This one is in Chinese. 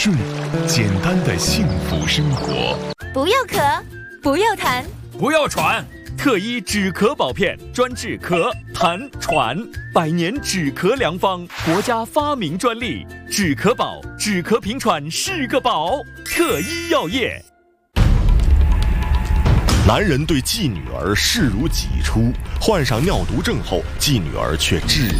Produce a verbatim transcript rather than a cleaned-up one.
顺，简单的幸福生活。 不要咳，不要痰， 不要喘。特医止咳宝片专治咳、痰、喘，百年止咳良方，国家发明专利。止咳宝，止咳平喘是个宝。特医药业。 男人对继女儿视如己出，患上尿毒症后，继女儿却至